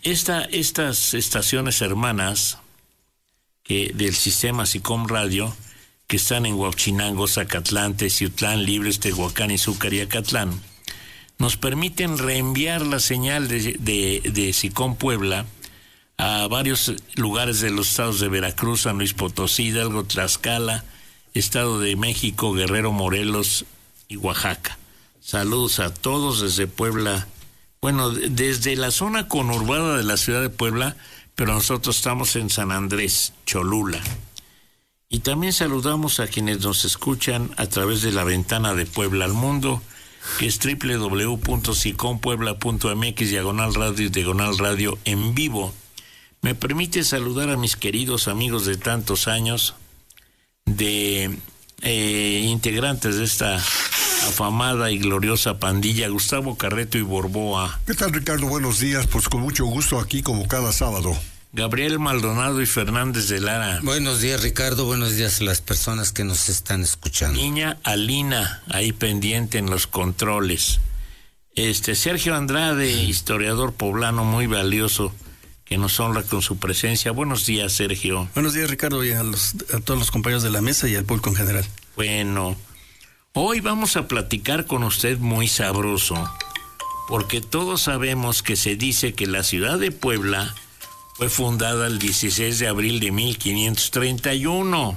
Estas estaciones hermanas del sistema SICOM Radio, que están en Huachinango, Zacatlán, Teciutlán, Libres, Tehuacán, Izúcar y Acatlán, nos permiten reenviar la señal de SICOM Puebla a varios lugares de los estados de Veracruz, San Luis Potosí, Hidalgo, Tlaxcala, Estado de México, Guerrero, Morelos y Oaxaca. Saludos a todos desde Puebla. Bueno, desde la zona conurbada de la ciudad de Puebla, pero nosotros estamos en San Andrés, Cholula. Y también saludamos a quienes nos escuchan a través de la ventana de Puebla al mundo, que es www.sicompuebla.mx, /radio en vivo. Me permite saludar a mis queridos amigos de tantos años, de integrantes de esta afamada y gloriosa pandilla, Gustavo Carreto y Borboa. ¿Qué tal, Ricardo? Buenos días, pues con mucho gusto aquí como cada sábado. Gabriel Maldonado y Fernández de Lara. Buenos días, Ricardo, buenos días a las personas que nos están escuchando. Niña Alina, ahí pendiente en los controles. Sergio Andrade, historiador poblano muy valioso, que nos honra con su presencia. Buenos días, Sergio. Buenos días, Ricardo, y a todos los compañeros de la mesa y al público en general. Bueno, hoy vamos a platicar con usted muy sabroso, porque todos sabemos que se dice que la ciudad de Puebla fue fundada el 16 de abril de 1531.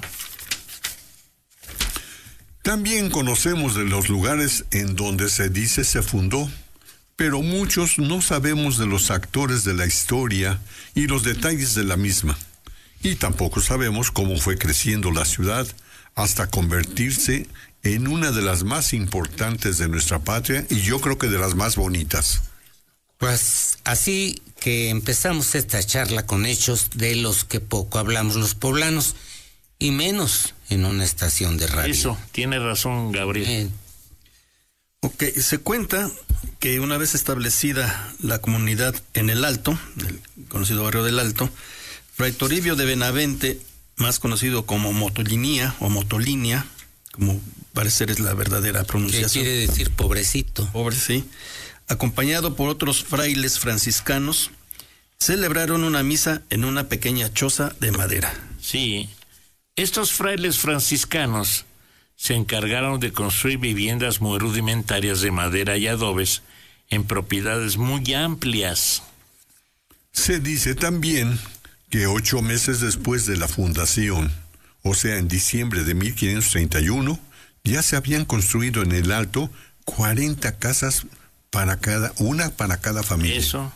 También conocemos de los lugares en donde se dice se fundó, pero muchos no sabemos de los actores de la historia y los detalles de la misma. Y tampoco sabemos cómo fue creciendo la ciudad hasta convertirse en una de las más importantes de nuestra patria y yo creo que de las más bonitas. Pues así que empezamos esta charla con hechos de los que poco hablamos los poblanos y menos en una estación de radio. Eso, tiene razón, Gabriel. Ok, se cuenta que una vez establecida la comunidad en el Alto, el conocido barrio del Alto, Fray Toribio de Benavente, más conocido como Motolinía o Motolinia, como parecer es la verdadera pronunciación. ¿Qué quiere decir pobrecito? Pobre, sí. Acompañado por otros frailes franciscanos, celebraron una misa en una pequeña choza de madera. Sí, estos frailes franciscanos se encargaron de construir viviendas muy rudimentarias de madera y adobes en propiedades muy amplias. Se dice también que 8 meses después de la fundación, o sea, en diciembre de 1531, ya se habían construido en el Alto 40 casas una para cada familia. Eso.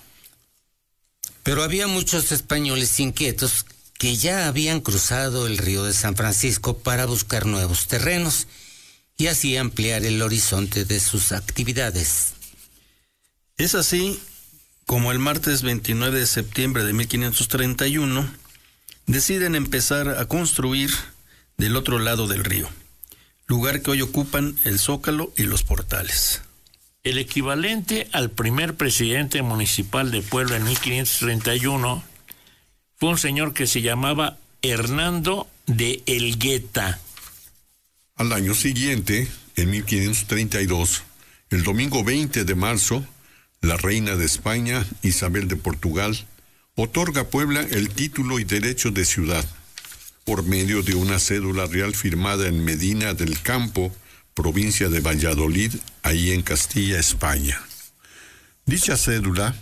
Pero había muchos españoles inquietos que ya habían cruzado el río de San Francisco para buscar nuevos terrenos y así ampliar el horizonte de sus actividades. Es así como el martes 29 de septiembre de 1531 deciden empezar a construir del otro lado del río, lugar que hoy ocupan el Zócalo y los portales. El equivalente al primer presidente municipal de Puebla en 1531 fue un señor que se llamaba Hernando de Elgueta. Al año siguiente, en 1532, el domingo 20 de marzo, la reina de España, Isabel de Portugal, otorga a Puebla el título y derecho de ciudad, por medio de una cédula real firmada en Medina del Campo, provincia de Valladolid, ahí en Castilla, España. Dicha cédula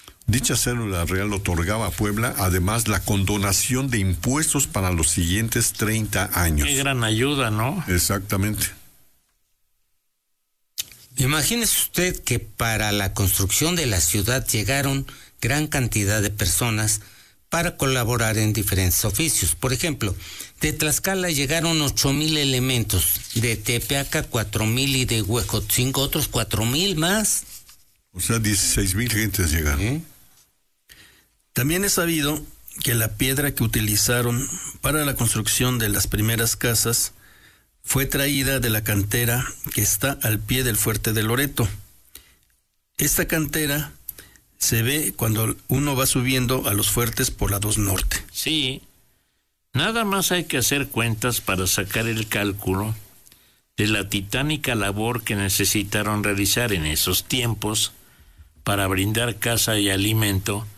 real otorgaba a Puebla además la condonación de impuestos para los siguientes 30 años. Qué gran ayuda, ¿no? Exactamente. Imagínese usted que para la construcción de la ciudad llegaron gran cantidad de personas para colaborar en diferentes oficios. Por ejemplo, de Tlaxcala llegaron 8,000 elementos, de Tepeaca 4,000 y de Huejotzingo otros 4,000 más. O sea, 16,000 gentes llegaron. También es sabido que la piedra que utilizaron para la construcción de las primeras casas fue traída de la cantera que está al pie del fuerte de Loreto. Esta cantera se ve cuando uno va subiendo a los fuertes por la 2 Norte. Sí, nada más hay que hacer cuentas para sacar el cálculo de la titánica labor que necesitaron realizar en esos tiempos para brindar casa y alimento